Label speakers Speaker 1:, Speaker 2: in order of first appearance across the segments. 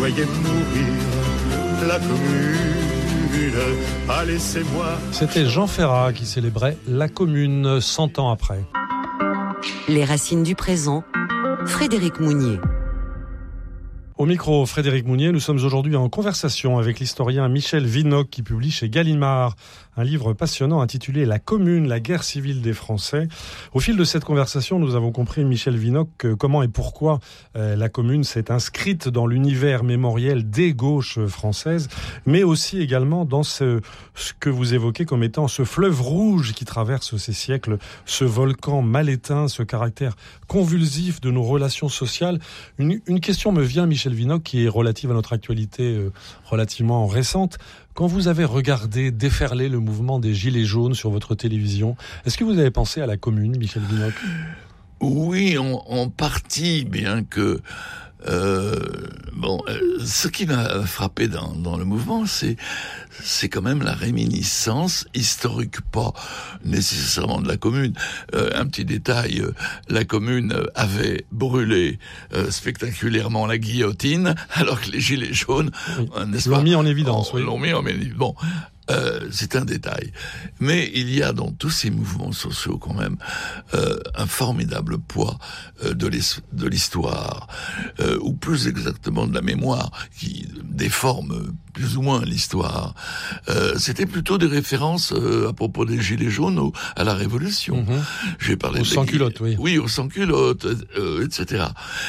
Speaker 1: voyais mourir la commune. Ah, laissez-moi.
Speaker 2: C'était Jean Ferrat qui célébrait la commune 100 ans après.
Speaker 3: Les racines du présent, Frédéric Mounier.
Speaker 2: Au micro, Frédéric Mounier, nous sommes aujourd'hui en conversation avec l'historien Michel Vinocq qui publie chez Gallimard un livre passionnant intitulé « La Commune, la guerre civile des Français ». Au fil de cette conversation, nous avons compris, Michel Vinocq, comment et pourquoi la Commune s'est inscrite dans l'univers mémoriel des gauches françaises, mais aussi également dans ce que vous évoquez comme étant ce fleuve rouge qui traverse ces siècles, ce volcan mal éteint, ce caractère convulsif de nos relations sociales. Une question me vient, Michel Vinocq, qui est relative à notre actualité relativement récente. Quand vous avez regardé déferler le mouvement des Gilets jaunes sur votre télévision, est-ce que vous avez pensé à la Commune, Michel Vinocq ?
Speaker 4: Oui, en partie, bien que... ce qui m'a frappé dans le mouvement, c'est quand même la réminiscence historique, pas nécessairement de la Commune. Un petit détail, la Commune avait brûlé spectaculairement la guillotine, alors que les Gilets jaunes,
Speaker 2: l'ont mis en évidence.
Speaker 4: L'ont mis en évidence. Bon. C'est un détail. Mais il y a dans tous ces mouvements sociaux quand même un formidable poids de l'histoire, ou plus exactement de la mémoire, qui déforme plus ou moins l'histoire. C'était plutôt des références à propos des Gilets jaunes à la Révolution. J'ai parlé
Speaker 2: aux sans-culottes, oui.
Speaker 4: Oui, aux sans-culottes, etc.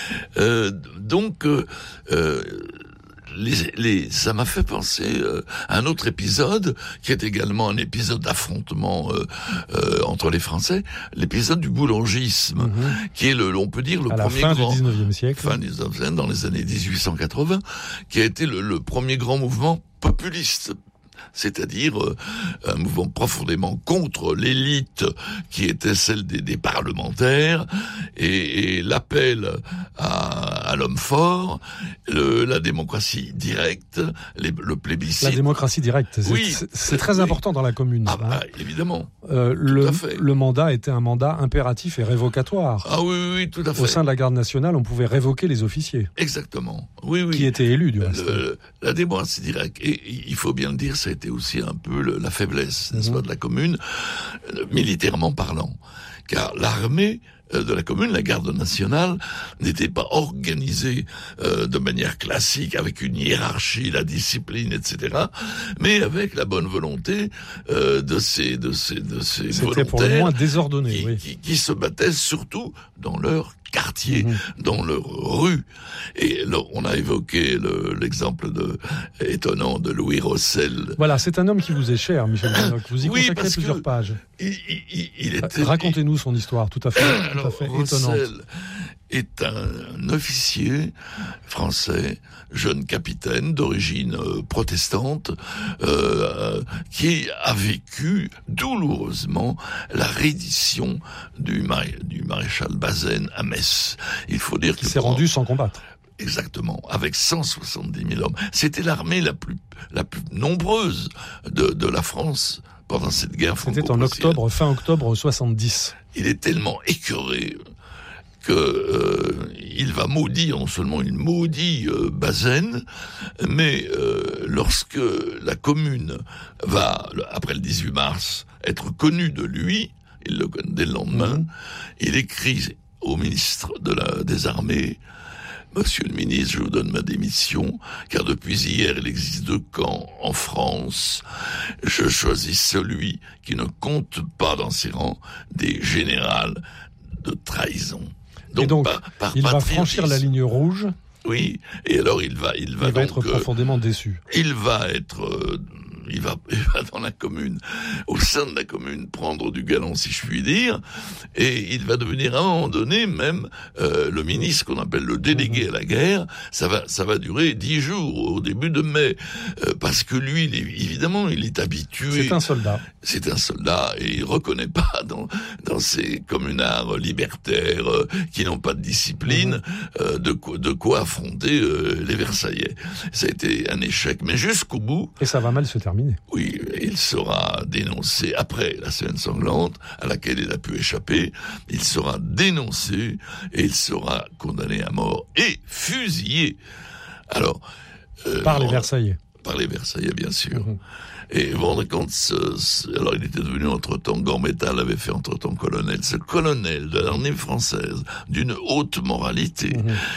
Speaker 4: Ça m'a fait penser à un autre épisode qui est également un épisode d'affrontement entre les Français, l'épisode du boulangisme, qui est on peut dire le
Speaker 2: à
Speaker 4: premier
Speaker 2: la fin
Speaker 4: grand
Speaker 2: du 19e siècle,
Speaker 4: fin du 19e, dans les années 1880, qui a été le premier grand mouvement populiste. C'est-à-dire un mouvement profondément contre l'élite qui était celle des parlementaires et l'appel à l'homme fort, la démocratie directe, le plébiscite.
Speaker 2: La démocratie directe, c'est très important dans la Commune.
Speaker 4: Évidemment.
Speaker 2: Le mandat était un mandat impératif et révocatoire.
Speaker 4: Ah oui, tout à fait.
Speaker 2: Au sein de la garde nationale, on pouvait révoquer les officiers.
Speaker 4: Exactement. Oui.
Speaker 2: Qui étaient élus, du reste.
Speaker 4: La démocratie directe. Et il faut bien le dire, ça a été aussi un peu la faiblesse, n'est-ce pas, de la Commune, militairement parlant. Car l'armée de la Commune, la garde nationale, n'était pas organisée de manière classique, avec une hiérarchie, la discipline, etc., mais avec la bonne volonté de ces volontaires.
Speaker 2: C'était pour le moins désordonné,
Speaker 4: qui se battaient surtout dans leur quartier, dans leur rue. Et là, on a évoqué l'exemple étonnant de Louis Rossel.
Speaker 2: Voilà, c'est un homme qui vous est cher, Michel Vinocq. Vous y consacrez plusieurs pages. Racontez-nous son histoire, tout à fait étonnante.
Speaker 4: Rossel est un officier français, jeune capitaine d'origine protestante, qui a vécu douloureusement la reddition du maréchal Bazaine à Metz. Il faut dire qu'il
Speaker 2: s'est rendu sans combattre.
Speaker 4: Exactement, avec 170 000 hommes. C'était l'armée la plus nombreuse de la France pendant cette guerre franco-prussienne.
Speaker 2: C'était fin octobre 70.
Speaker 4: Il est tellement écœuré que il va maudire, non seulement il maudit Bazaine, mais lorsque la Commune va, après le 18 mars, être connue de lui, il le connaît dès le lendemain, il écrit au ministre des Armées: Monsieur le ministre, je vous donne ma démission, car depuis hier, il existe 2 camps en France. Je choisis celui qui ne compte pas dans ses rangs des générales de trahison.
Speaker 2: Donc il va franchir la ligne rouge.
Speaker 4: Oui, et alors il va
Speaker 2: être profondément déçu.
Speaker 4: Il va dans la Commune, au sein de la Commune, prendre du galon, si je puis dire, et il va devenir à un moment donné même le ministre qu'on appelle le délégué à la guerre. Ça va durer 10 jours au début de mai, parce que lui, évidemment, il est habitué. C'est un soldat et il reconnaît pas dans ces communards libertaires qui n'ont pas de discipline de quoi affronter les Versaillais. Ça a été un échec, mais jusqu'au bout.
Speaker 2: Et ça va mal se terminer.
Speaker 4: Oui, il sera dénoncé après la semaine sanglante, à laquelle il a pu échapper. Il sera dénoncé et il sera condamné à mort et fusillé Alors,
Speaker 2: par les Versaillais.
Speaker 4: Par les Versaillais, bien sûr. Et vous vous rendez compte, alors il était devenu entre-temps, Gambetta l'avait fait entre-temps colonel. Ce colonel de l'armée française, d'une haute moralité,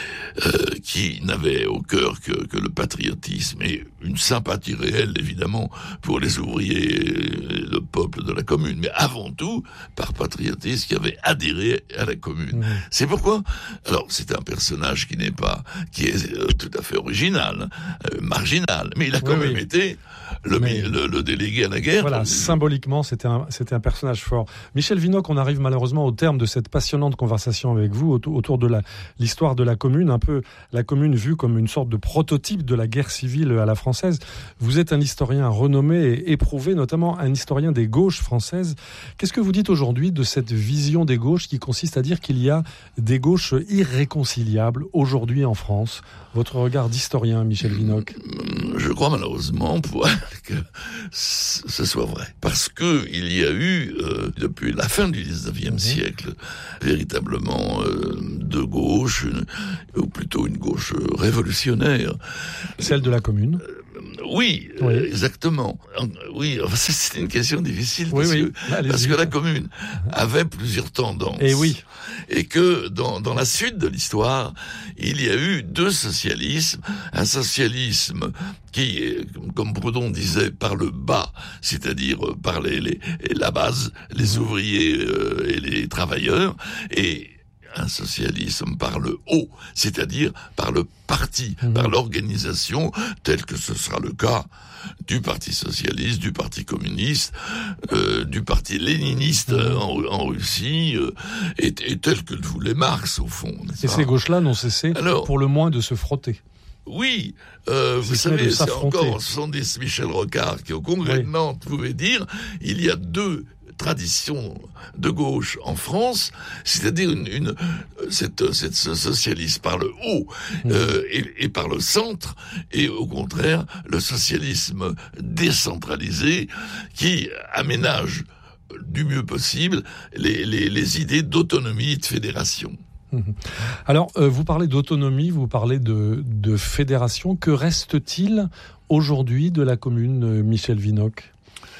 Speaker 4: qui n'avait au cœur que le patriotisme et une sympathie réelle, évidemment, pour les ouvriers et le peuple de la commune, mais avant tout, par patriotisme, qui avait adhéré à la commune. C'est pourquoi, alors, c'est un personnage qui est tout à fait original, marginal, mais il a quand même été le délégué à la guerre.
Speaker 2: Voilà, symboliquement, c'était un personnage fort. Michel Vinocq, on arrive malheureusement au terme de cette passionnante conversation avec vous autour de l'histoire de la commune, un peu la commune vue comme une sorte de prototype de la guerre civile à la française. Vous êtes un historien renommé et éprouvé, notamment un historien des gauches françaises. Qu'est-ce que vous dites aujourd'hui de cette vision des gauches qui consiste à dire qu'il y a des gauches irréconciliables aujourd'hui en France? Votre regard d'historien, Michel Vinocq.
Speaker 4: Je crois malheureusement que ce soit vrai. Parce que il y a eu, depuis la fin du 19e siècle, véritablement de gauche, ou plutôt une gauche révolutionnaire.
Speaker 2: Celle de la commune.
Speaker 4: Oui, exactement. Oui, c'est une question difficile parce que la commune avait plusieurs tendances. Et que dans la suite de l'histoire, il y a eu deux socialismes. Un socialisme qui, comme Proudhon disait, par le bas, c'est-à-dire par la base, les ouvriers et les travailleurs, et un socialisme par le haut, c'est-à-dire par le parti, par l'organisation, tel que ce sera le cas du Parti socialiste, du Parti communiste, du Parti léniniste en Russie, et tel que le voulait Marx, au fond.
Speaker 2: Et ces gauches-là n'ont cessé, pour le moins, de se frotter.
Speaker 4: Oui, vous savez, c'est encore en 70 Michel Rocard qui, au congrès de Nantes, pouvait dire il y a deux tradition de gauche en France, c'est-à-dire ce socialisme par le haut et par le centre, et au contraire le socialisme décentralisé qui aménage du mieux possible les idées d'autonomie et de fédération.
Speaker 2: Alors, vous parlez d'autonomie, vous parlez de fédération. Que reste-t-il aujourd'hui de la commune, Michel Vinocq ?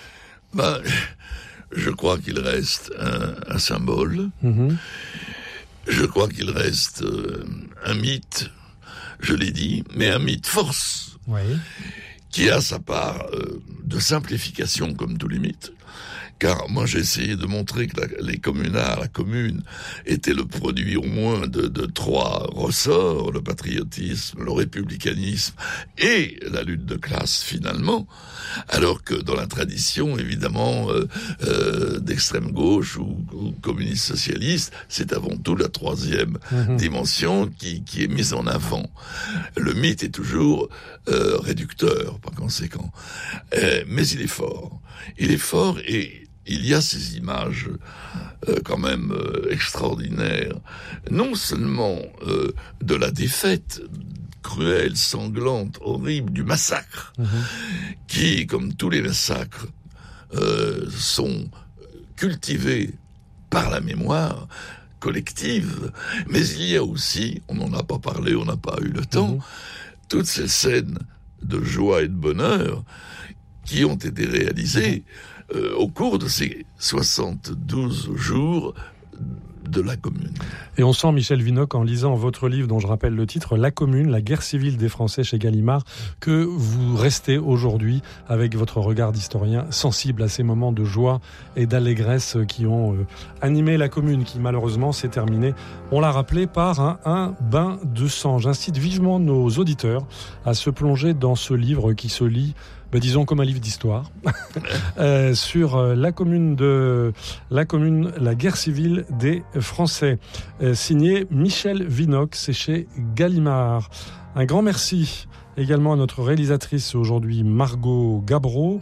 Speaker 4: Je crois qu'il reste un symbole. Je crois qu'il reste un mythe, je l'ai dit, mais un mythe force, qui a sa part de simplification comme tous les mythes. Car moi j'ai essayé de montrer que les communards, la commune, était le produit au moins de trois ressorts, le patriotisme, le républicanisme et la lutte de classe finalement, alors que dans la tradition évidemment d'extrême gauche ou communiste socialiste, c'est avant tout la troisième dimension qui est mise en avant. Le mythe est toujours réducteur par conséquent, mais il est fort et il y a ces images quand même extraordinaires, non seulement de la défaite cruelle, sanglante, horrible, du massacre, qui, comme tous les massacres, sont cultivés par la mémoire collective, mais il y a aussi, on n'en a pas parlé, on n'a pas eu le temps, toutes ces scènes de joie et de bonheur qui ont été réalisées au cours de ces 72 jours de la commune.
Speaker 2: Et on sent, Michel Vinocq, en lisant votre livre dont je rappelle le titre, La commune, la guerre civile des Français chez Gallimard, que vous restez aujourd'hui, avec votre regard d'historien, sensible à ces moments de joie et d'allégresse qui ont animé la commune, qui malheureusement s'est terminée, on l'a rappelé, par un bain de sang. J'incite vivement nos auditeurs à se plonger dans ce livre qui se lit disons comme un livre d'histoire, sur la commune, la guerre civile des Français, signé Michel Vinocq, c'est chez Gallimard. Un grand merci également à notre réalisatrice aujourd'hui, Margot Gabreau.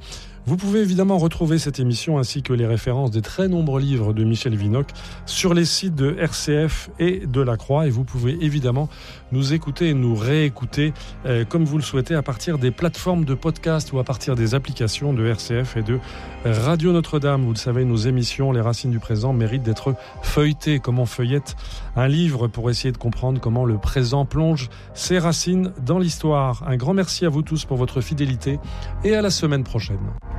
Speaker 2: Vous pouvez évidemment retrouver cette émission ainsi que les références des très nombreux livres de Michel Vinocq sur les sites de RCF et de La Croix. Et vous pouvez évidemment nous écouter et nous réécouter comme vous le souhaitez à partir des plateformes de podcast ou à partir des applications de RCF et de Radio Notre-Dame. Vous le savez, nos émissions, Les Racines du présent, méritent d'être feuilletées comme on feuillette un livre pour essayer de comprendre comment le présent plonge ses racines dans l'histoire. Un grand merci à vous tous pour votre fidélité et à la semaine prochaine.